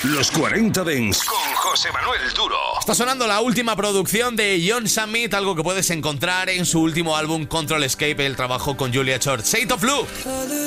Los 40 Dents con José Manuel Duro. Está sonando la última producción de John Summit, algo que puedes encontrar en su último álbum Control Escape, el trabajo con Julia Short. Shade of Blue.